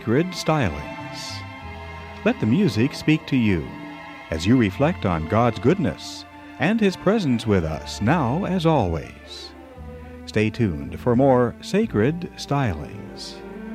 Sacred Stylings. Let the music speak to you as you reflect on God's goodness and His presence with us now as always. Stay tuned for more Sacred Stylings.